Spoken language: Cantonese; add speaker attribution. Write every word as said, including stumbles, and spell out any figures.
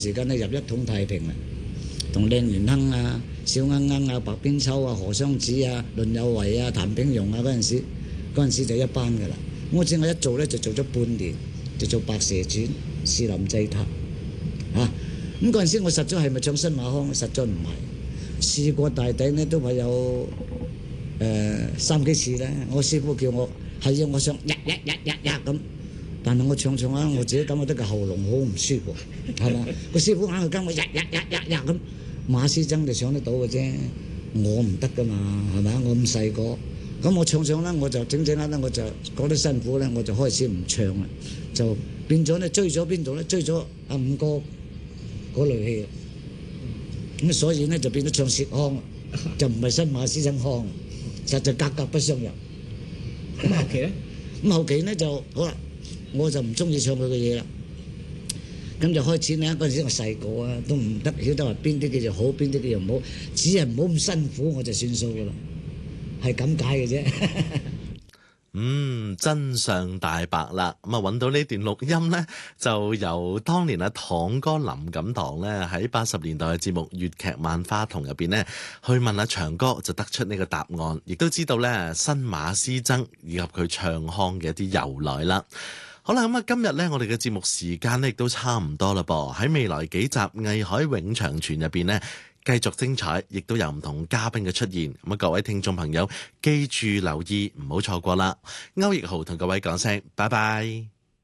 Speaker 1: 時間咧入一統太平啦，同靚元亨啊、小鶯鶯啊、白冰秋啊、何雙子啊、倫有為啊、譚炳榮啊嗰陣時，嗰陣時就一班噶啦。我知我一做咧就做咗半年，就做《白蛇傳》《士林祭塔》啊。咁嗰陣時我實在係咪唱新馬腔？實在唔係，試過大頂咧都係有誒、呃、三幾次咧。我師傅叫我係要我想日日日日日咁。但係我唱唱下，我自己感覺得個喉嚨好唔舒服，係嘛？個師傅硬係跟我日日日日日咁，馬師曾就唱得到嘅啫，我唔得噶嘛，係咪？我咁細個，咁我唱唱啦，我就整整下咧，我就覺得辛苦咧，我就開始唔唱啦，就變咗咧追咗邊度咧？追咗阿五哥嗰類戲，咁所以咧就變咗唱薛腔，就唔係新馬師曾腔，實在格格不相入。
Speaker 2: 咁後期咧？
Speaker 1: 咁後期咧就好啦。我就唔中意唱佢嘅嘢啦，咁就開始咧。嗰陣時我細個啊，都唔得曉得話邊啲叫做好，邊啲叫做唔好，只係唔好咁辛苦我就算數噶啦，係咁解嘅啫。
Speaker 3: 嗯，真相大白啦！咁啊，揾到呢段錄音呢，就由當年啊堂哥林錦堂呢喺八十年代嘅節目《粵劇萬花筒》入邊呢，去問阿長哥，就得出呢個答案，亦都知道呢新馬師曾以及佢唱腔嘅一啲由來啦。好啦，咁啊，今日呢，我哋嘅節目時間呢亦都差唔多啦噃。喺未來幾集《藝海永長存》入邊呢，繼續精彩，亦都有唔同嘉賓嘅出現。咁啊，各位聽眾朋友記住留意，唔好錯過啦。歐奕豪同各位講聲拜拜。